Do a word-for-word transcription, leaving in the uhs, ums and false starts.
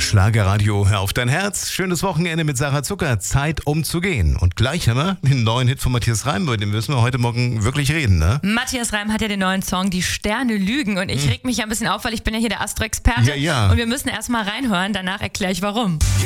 Schlagerradio, hör auf dein Herz. Schönes Wochenende mit Sarah Zucker. Zeit um zu gehen. Und gleich haben wir den neuen Hit von Matthias Reim, über den müssen wir heute Morgen wirklich reden, ne? Matthias Reim hat ja den neuen Song Die Sterne lügen. Und ich reg mich ja ein bisschen auf, weil ich bin ja hier der Astro-Experte. Ja, ja. Und wir müssen erst mal reinhören, danach erkläre ich warum.